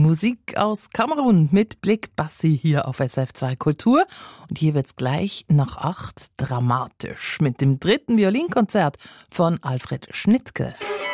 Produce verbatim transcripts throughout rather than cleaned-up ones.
Musik aus Kamerun mit Blick Bassi hier auf S R F zwei Kultur. Und hier wird's gleich nach acht dramatisch mit dem dritten Violinkonzert von Alfred Schnittke.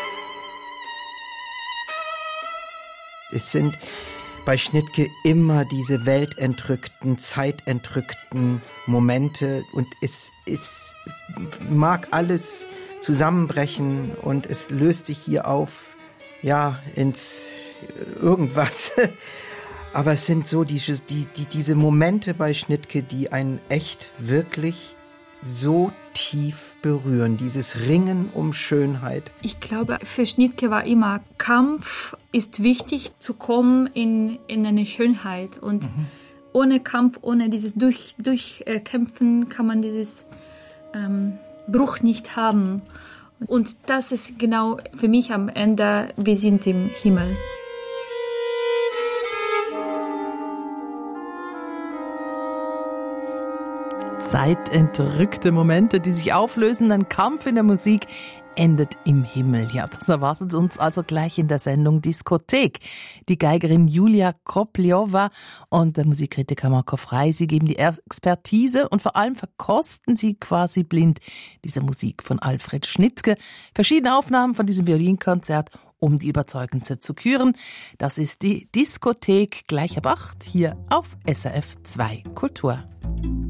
Es sind bei Schnittke immer diese weltentrückten, zeitentrückten Momente und es, es mag alles zusammenbrechen und es löst sich hier auf, ja, ins irgendwas. Aber es sind so diese, die, die, diese Momente bei Schnittke, die einen echt wirklich so tief berühren, dieses Ringen um Schönheit. Ich glaube, für Schnittke war immer Kampf ist wichtig, zu kommen in, in eine Schönheit. Und mhm. ohne Kampf, ohne dieses Durch, Durchkämpfen kann man dieses ähm, Bruch nicht haben. Und das ist genau für mich am Ende, wir sind im Himmel. Zeitentrückte Momente, die sich auflösen. Ein Kampf in der Musik endet im Himmel. Ja, das erwartet uns also gleich in der Sendung Diskothek. Die Geigerin Julia Kropljowa und der Musikkritiker Marco Frey, sie geben die Expertise und vor allem verkosten sie quasi blind diese Musik von Alfred Schnittke. Verschiedene Aufnahmen von diesem Violinkonzert, um die Überzeugendste zu küren. Das ist die Diskothek gleich ab acht hier auf S R F zwei Kultur.